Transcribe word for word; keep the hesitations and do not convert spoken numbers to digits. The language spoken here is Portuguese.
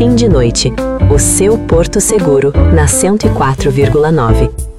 fim de noite. O seu porto seguro, na cento e quatro vírgula nove.